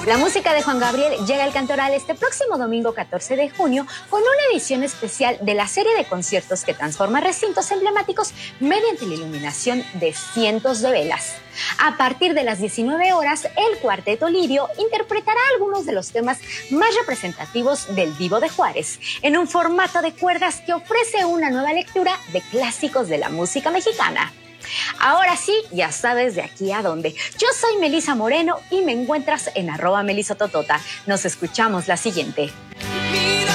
La música de Juan Gabriel llega al Cantoral este próximo domingo 14 de junio con una edición especial de la serie de conciertos que transforma recintos emblemáticos mediante la iluminación de cientos de velas. A partir de las 19 horas, el Cuarteto Lirio interpretará algunos de los temas más representativos del Divo de Juárez, en un formato de cuerdas que ofrece una nueva lectura de clásicos de la música mexicana. Ahora sí, ya sabes de aquí a dónde. Yo soy Melisa Moreno y me encuentras en @melisototota. Nos escuchamos la siguiente.